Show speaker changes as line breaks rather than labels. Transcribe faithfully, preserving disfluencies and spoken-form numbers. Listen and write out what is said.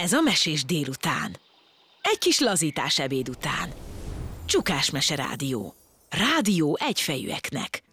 Ez a mesés délután. Egy kis lazítás ebéd után. Csukás Mese Rádió. Rádió egyfejűeknek.